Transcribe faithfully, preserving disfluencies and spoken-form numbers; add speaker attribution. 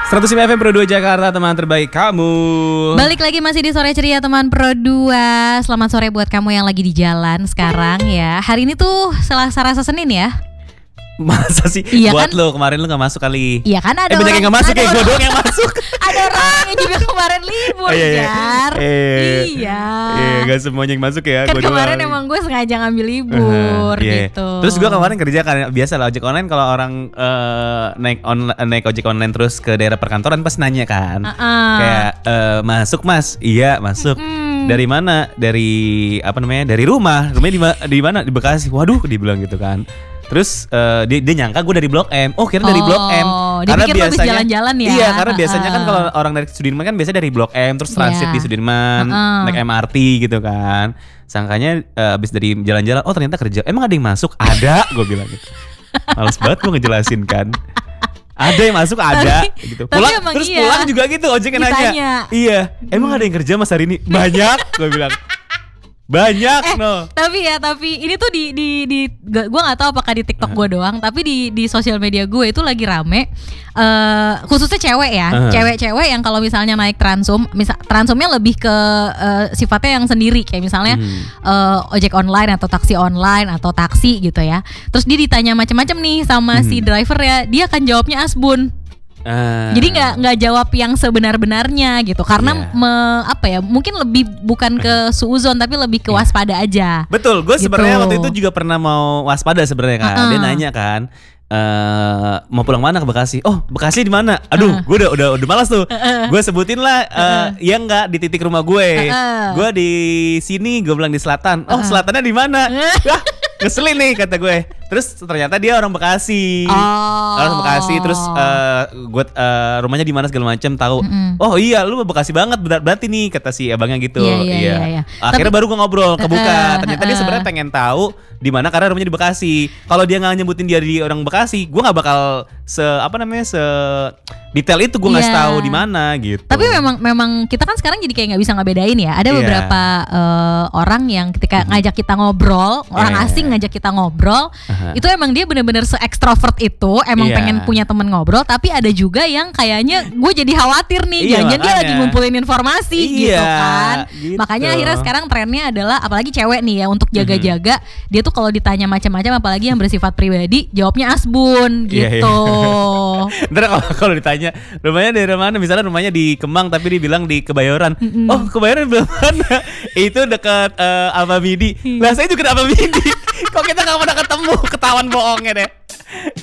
Speaker 1: seratus lima F M Pro dua Jakarta, teman terbaik kamu.
Speaker 2: Balik lagi masih di Sore Ceria teman Pro dua. Selamat sore buat kamu yang lagi di jalan sekarang ya. Hari ini tuh Selasa rasa Senin ya.
Speaker 1: Masa sih?
Speaker 2: Iya
Speaker 1: buat
Speaker 2: kan?
Speaker 1: lo kemarin lo gak masuk kali.
Speaker 2: Iya kan ada
Speaker 1: Eh banyak
Speaker 2: orang,
Speaker 1: yang gak masuk
Speaker 2: ada
Speaker 1: ya, gue
Speaker 2: orang-
Speaker 1: doang yang masuk.
Speaker 2: Ada orang yang juga kemarin libur
Speaker 1: Oh, iya, iya.
Speaker 2: Jar.
Speaker 1: Eh,
Speaker 2: Iya.
Speaker 1: Iya gak semuanya yang masuk ya.
Speaker 2: Kan
Speaker 1: gua
Speaker 2: kemarin
Speaker 1: doang.
Speaker 2: emang gue sengaja ngambil libur
Speaker 1: Uh-huh, iya.
Speaker 2: gitu.
Speaker 1: Terus gue kemarin kerja kan biasa lah ojek online, kalau orang eh, naik on, naik ojek online terus ke daerah perkantoran pas nanya kan.
Speaker 2: Uh-uh.
Speaker 1: Kayak eh, masuk Mas? Iya masuk.
Speaker 2: Mm.
Speaker 1: Dari mana? Dari apa namanya? Dari rumah. Rumahnya di, ma- di mana? Di Bekasi. Waduh, dibilang gitu kan. Terus eh, dia, dia nyangka gue dari Blok M. Oh, kira dari Blok M.
Speaker 2: Oh, dia pikir lo habis jalan-jalan ya.
Speaker 1: Iya, karena biasanya kan
Speaker 2: Uh-uh.
Speaker 1: kalau orang dari Sudirman kan biasanya dari Blok M terus transit
Speaker 2: Iya.
Speaker 1: di Sudirman,
Speaker 2: Uh-uh.
Speaker 1: naik M R T gitu kan. Sangkanya eh, abis dari jalan-jalan, oh ternyata kerja. Emang ada yang masuk? Ada, gue bilang gitu. Males banget gue ngejelasin kan. Ada yang masuk, ada
Speaker 2: Tapi-
Speaker 1: gitu.
Speaker 2: tapi
Speaker 1: Pulang
Speaker 2: emang
Speaker 1: terus
Speaker 2: iya.
Speaker 1: pulang juga gitu, ojek nanya.
Speaker 2: Ditanya.
Speaker 1: Iya, emang ada yang kerja Mas hari ini? Banyak, gue bilang. Banyak,
Speaker 2: Eh,
Speaker 1: no.
Speaker 2: tapi ya, tapi ini tuh di di di gue nggak tahu apakah di TikTok gue doang, tapi di di sosial media gue itu lagi rame, eh khususnya cewek ya,
Speaker 1: Uh-huh.
Speaker 2: cewek-cewek yang kalau misalnya naik transum, misal transumnya lebih ke eh, sifatnya yang sendiri, kayak misalnya
Speaker 1: Hmm.
Speaker 2: eh, ojek online atau taksi online atau taksi gitu ya. Terus dia ditanya macam-macam nih sama si
Speaker 1: Hmm.
Speaker 2: driver ya, dia akan jawabnya asbun.
Speaker 1: Ah.
Speaker 2: Jadi nggak nggak jawab yang sebenar-benarnya gitu, karena
Speaker 1: Iya.
Speaker 2: me- apa ya, mungkin lebih bukan ke suuzon tapi lebih ke
Speaker 1: Iya.
Speaker 2: waspada aja.
Speaker 1: Betul, gue
Speaker 2: Gitu.
Speaker 1: sebenarnya waktu itu juga pernah mau waspada sebenarnya kan.
Speaker 2: Uh-uh.
Speaker 1: Dia nanya kan, eh mau pulang mana ke Bekasi? Oh, Bekasi di mana? Aduh,
Speaker 2: Uh.
Speaker 1: gue udah udah udah malas tuh. Gue sebutin lah, eh, ya enggak di titik rumah gue.
Speaker 2: Uh-uh.
Speaker 1: Gue di sini, gue bilang di selatan. Oh,
Speaker 2: Uh-uh.
Speaker 1: selatannya di mana? Wah, ngeselin nih kata gue. Terus ternyata dia orang Bekasi.
Speaker 2: Oh.
Speaker 1: Orang Bekasi, terus eh, gue eh, rumahnya di mana segala macam tahu.
Speaker 2: Mm-mm.
Speaker 1: Oh iya, lu Bekasi banget ber- berarti nih kata si abangnya gitu.
Speaker 2: Iya, iya, iya, iya.
Speaker 1: Akhirnya
Speaker 2: Tapi-
Speaker 1: baru gue ngobrol kebuka.
Speaker 2: Uh-uh,
Speaker 1: Ternyata dia
Speaker 2: uh-uh.
Speaker 1: sebenarnya pengen tahu di mana karena rumahnya di Bekasi. Kalau dia nggak nyebutin dia di orang Bekasi, gue nggak bakal se apa namanya se detail itu gue ngasih
Speaker 2: Iya.
Speaker 1: tahu di mana gitu.
Speaker 2: Tapi memang memang kita kan sekarang jadi kayak nggak bisa ngebedain ya. Ada
Speaker 1: Iya.
Speaker 2: beberapa eh, orang yang ketika ngajak kita ngobrol, orang
Speaker 1: Iya, iya,
Speaker 2: asing
Speaker 1: iya.
Speaker 2: ngajak kita ngobrol,
Speaker 1: Aha.
Speaker 2: itu emang dia bener-bener se-extrovert itu, emang
Speaker 1: Iya.
Speaker 2: pengen punya temen ngobrol. Tapi ada juga yang kayaknya gue jadi khawatir nih,
Speaker 1: Iya,
Speaker 2: jangan dia
Speaker 1: makanya.
Speaker 2: lagi ngumpulin informasi gitu
Speaker 1: Iya,
Speaker 2: kan.
Speaker 1: gitu.
Speaker 2: Makanya akhirnya sekarang trennya adalah, apalagi cewek nih ya, untuk jaga-jaga, dia tuh kalau ditanya macam-macam, apalagi yang bersifat pribadi, jawabnya asbun
Speaker 1: Iya,
Speaker 2: gitu.
Speaker 1: Ntar kalau kalau ditanya rumahnya dari mana, misalnya rumahnya di Kemang tapi dibilang di Kebayoran.
Speaker 2: Mm-mm.
Speaker 1: Oh, Kebayoran di mana? Itu dekat eh, Alfamidi. Lah saya juga di Alfamidi. Kok kita nggak pernah ketemu? Ketahuan bohongnya deh.